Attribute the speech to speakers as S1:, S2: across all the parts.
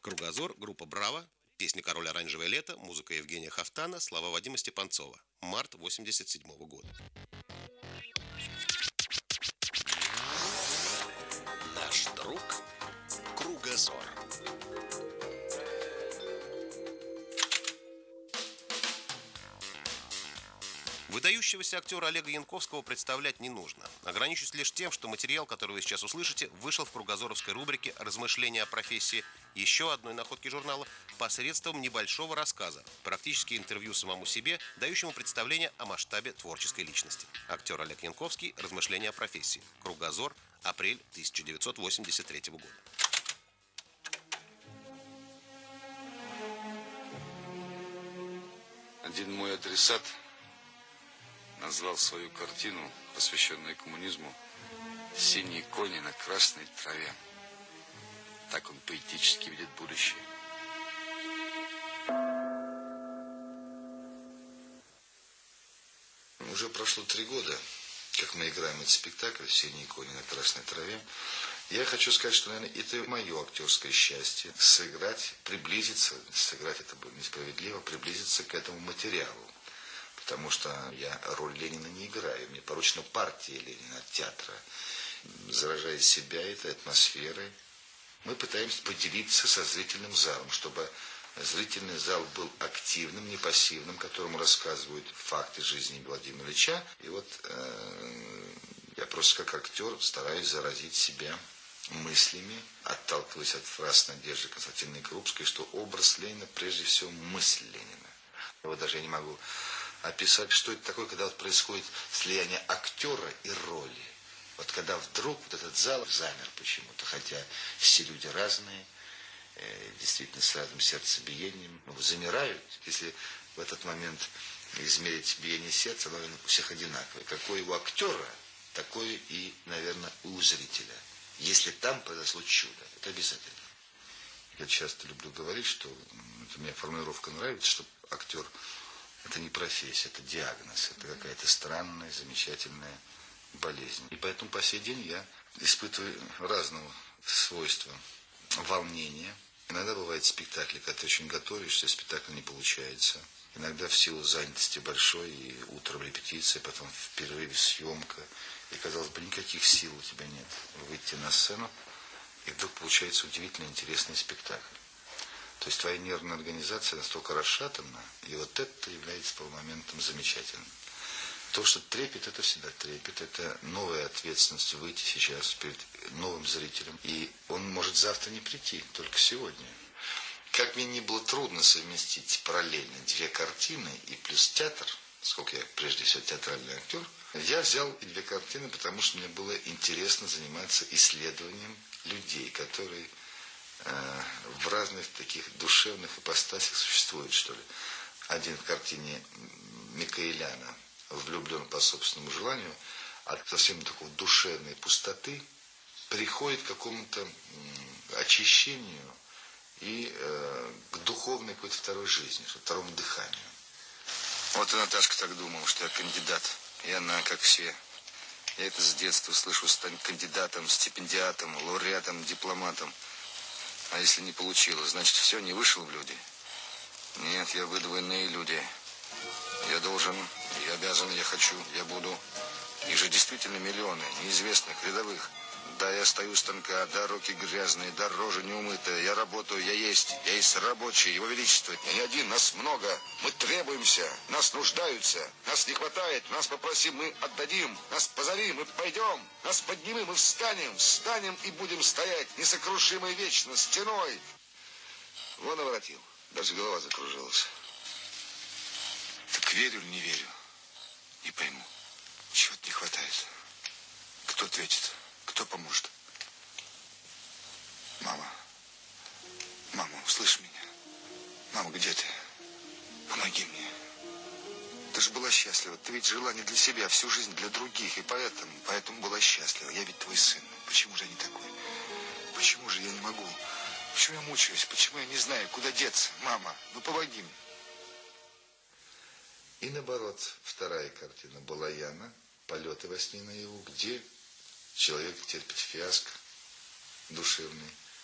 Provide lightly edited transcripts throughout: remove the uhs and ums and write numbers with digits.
S1: Кругозор, группа «Браво», песня «Король оранжевое лето», музыка Евгения Хафтана, слова Вадима Степанцова. Март 1987 года.
S2: Наш друг Кругозор.
S1: Выдающегося актера Олега Янковского представлять не нужно. Ограничусь лишь тем, что материал, который вы сейчас услышите, вышел в кругозоровской рубрике «Размышления о профессии» еще одной находки журнала посредством небольшого рассказа, практически интервью самому себе, дающему представление о масштабе творческой личности. Актер Олег Янковский. Размышления о профессии. Кругозор. Апрель 1983 года.
S3: Один мой адресат назвал свою картину, посвященную коммунизму, «Синие кони на красной траве». Так он поэтически видит будущее. Уже прошло 3 года, как мы играем этот спектакль «Синие кони на красной траве». Я хочу сказать, что, наверное, это мое актерское счастье сыграть, приблизиться, сыграть это будет несправедливо, приблизиться к этому материалу. Потому что я роль Ленина не играю. Мне поручена партия Ленина от театра. Заражая себя этой атмосферой, мы пытаемся поделиться со зрительным залом, чтобы зрительный зал был активным, не пассивным, которому рассказывают факты жизни Владимира Ильича. И вот я просто как актер стараюсь заразить себя мыслями, отталкиваясь от фраз Надежды Константиновны Крупской, что образ Ленина прежде всего мысль Ленина. Вот даже я не могу описать, что это такое, когда вот происходит слияние актера и роли. Вот когда вдруг вот этот зал замер почему-то, хотя все люди разные, действительно с разным сердцебиением, замирают. Если в этот момент измерить биение сердца, оно у всех одинаковое. Какое у актера, такое и, наверное, у зрителя. Если там произошло чудо, это обязательно. Я часто люблю говорить, что мне формулировка нравится, что актер — это не профессия, это диагноз, это какая-то странная, замечательная болезнь. И поэтому по сей день я испытываю разного свойства волнения. Иногда бывают спектакли, когда ты очень готовишься, спектакль не получается. Иногда в силу занятости большой, и утром репетиция, потом в перерыве съемка. И, казалось бы, никаких сил у тебя нет выйти на сцену, и вдруг получается удивительно интересный спектакль. То есть твоя нервная организация настолько расшатана, и вот это является моментом замечательным. То, что трепет, это всегда трепет, это новая ответственность выйти сейчас перед новым зрителем, и он может завтра не прийти, только сегодня. Как мне не было трудно совместить параллельно 2 картины и плюс театр, сколько я прежде всего театральный актер, я взял 2 картины, потому что мне было интересно заниматься исследованием людей, которые в разных таких душевных ипостасях существуют, что ли. Один в картине Микаэляна влюблен по собственному желанию, от совсем такой душевной пустоты приходит к какому-то очищению и к духовной какой-то второй жизни, второму дыханию. Вот и Наташка так думала, что я кандидат. И она, как все. Я это с детства слышу: стань кандидатом, стипендиатом, лауреатом, дипломатом. А если не получилось, значит, все, не вышел в люди? Нет, я выдвоенные люди. Я должен, я обязан, я хочу, я буду. Их же действительно миллионы, неизвестных, рядовых. Да, я стою у станка, да, руки грязные, да, рожа неумытая. Я работаю, я есть рабочий, его величество. Я не один, нас много. Мы требуемся, нас нуждаются. Нас не хватает, нас попросим, мы отдадим. Нас позови, мы пойдем. Нас подними, мы встанем и будем стоять несокрушимой вечно, стеной. Вон наворотил, даже голова закружилась. Так верю или не верю? Не пойму. Чего-то не хватает. Кто ответит? Кто поможет? Мама. Мама, услышь меня. Мама, где ты? Помоги мне. Ты же была счастлива. Ты ведь жила не для себя, всю жизнь для других. И поэтому была счастлива. Я ведь твой сын. Почему же я не такой? Почему же я не могу? Почему я мучаюсь? Почему я не знаю, куда деться? Мама, ну помоги мне. И наоборот, вторая картина Балаяна «Полеты во сне наяву», где человек терпит фиаско душевный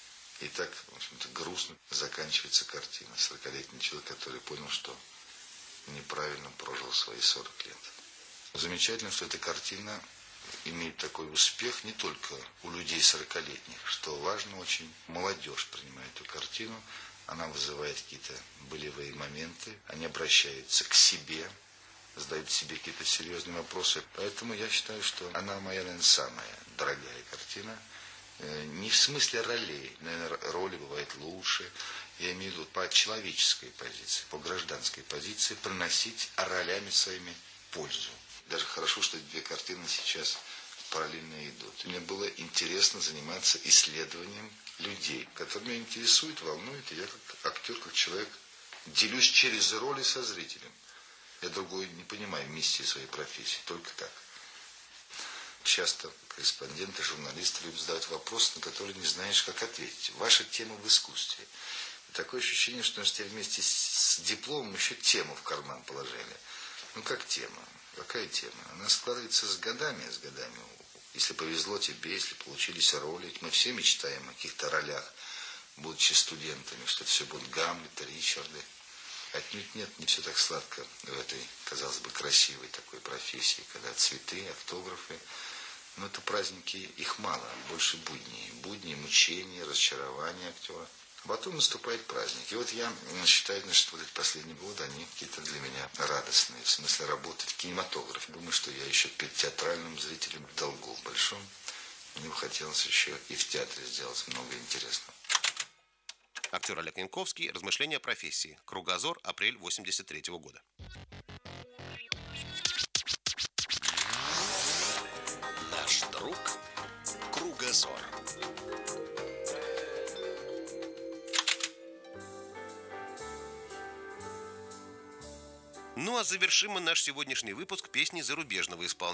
S3: И так, в общем-то, грустно заканчивается картина. 40-летний человек, который понял, что неправильно прожил свои 40 лет. Замечательно, что эта картина имеет такой успех не только у людей 40-летних, что важно очень, молодежь принимает эту картину, она вызывает какие-то болевые моменты, они обращаются к себе, задают себе какие-то серьезные вопросы. Поэтому я считаю, что она моя, наверное, самая дорогая картина. Не в смысле ролей, наверное, роли бывают лучше. Я имею в виду по человеческой позиции, по гражданской позиции, приносить ролями своими пользу. Даже хорошо, что две картины сейчас параллельно идут. Мне было интересно заниматься исследованием людей, которые меня интересуют, волнуют. И я как актер, как человек делюсь через роли со зрителем. Я другой не понимаю миссии своей профессии, только так. Часто корреспонденты, журналисты любят задавать вопросы, на которые не знаешь, как ответить. Ваша тема в искусстве. И такое ощущение, что теперь вместе с дипломом еще тему в карман положили. Ну, как тема? Какая тема? Она складывается с годами, Если повезло тебе, если получились роли. Мы все мечтаем о каких-то ролях, будучи студентами, что это все будут Гамлеты, Ричарды. Отнюдь нет, не все так сладко в этой, казалось бы, красивой такой профессии, когда цветы, автографы. Но это праздники, их мало, больше будни. Будни, мучения, разочарования актера. А потом наступает праздник. И вот я считаю, что вот эти последние годы, они какие-то для меня радостные. В смысле работы в кинематографе. Думаю, что я еще перед театральным зрителем в долгу большом. Мне бы хотелось еще и в театре сделать много интересного.
S1: Актер Олег Янковский. Размышления о профессии. Кругозор. Апрель 1983 года.
S2: Наш друг Кругозор.
S1: Ну а завершим мы наш сегодняшний выпуск песней зарубежного исполнителя.